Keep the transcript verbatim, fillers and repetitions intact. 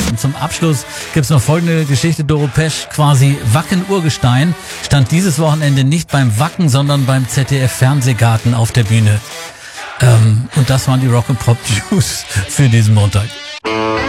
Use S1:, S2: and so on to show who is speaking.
S1: Und zum Abschluss gibt's noch folgende Geschichte. Doro Pesch, quasi Wacken-Urgestein, stand dieses Wochenende nicht beim Wacken, sondern beim Z D F-Fernsehgarten auf der Bühne. Ähm, und das waren die Rock'n'Pop News für diesen Montag.